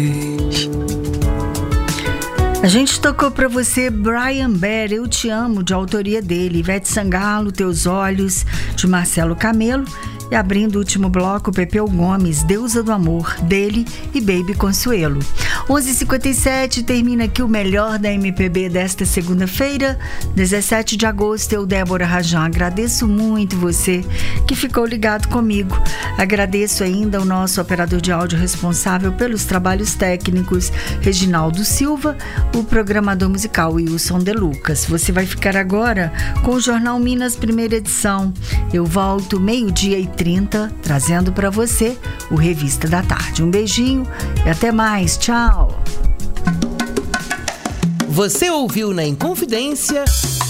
A gente tocou pra você Brian Baer, Eu Te Amo, de autoria dele, Ivete Sangalo, Teus Olhos, de Marcelo Camelo, e abrindo o último bloco, Pepeu Gomes, Deusa do Amor, dele e Baby Consuelo. 11h57, termina aqui o melhor da MPB desta segunda-feira, 17 de agosto. Eu, Débora Rajan, agradeço muito você que ficou ligado comigo. Agradeço ainda ao nosso operador de áudio responsável pelos trabalhos técnicos, Reginaldo Silva, o programador musical Wilson De Lucas. Você vai ficar agora com o Jornal Minas, primeira edição. Eu volto 12h30, trazendo para você o Revista da Tarde. Um beijinho e até mais. Tchau! Você ouviu na Inconfidência